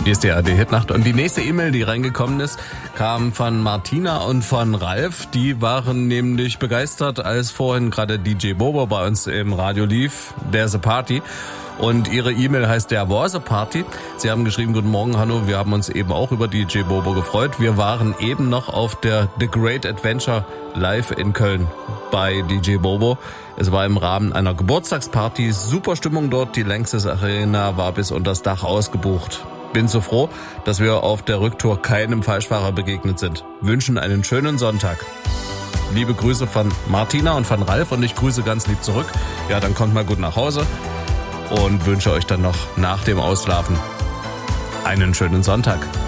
Hier ist die ARD-Hitnacht und die nächste E-Mail, die reingekommen ist, kam von Martina und von Ralf. Die waren nämlich begeistert, als vorhin gerade DJ Bobo bei uns im Radio lief, There's a Party. Und ihre E-Mail heißt Der was a Party. Sie haben geschrieben, guten Morgen, Hanno, wir haben uns eben auch über DJ Bobo gefreut. Wir waren eben noch auf der The Great Adventure live in Köln bei DJ Bobo. Es war im Rahmen einer Geburtstagsparty, super Stimmung dort, die Lanxess Arena war bis unter das Dach ausgebucht. Bin so froh, dass wir auf der Rücktour keinem Falschfahrer begegnet sind. Wünschen einen schönen Sonntag. Liebe Grüße von Martina und von Ralf und ich grüße ganz lieb zurück. Ja, dann kommt mal gut nach Hause und wünsche euch dann noch nach dem Ausschlafen einen schönen Sonntag.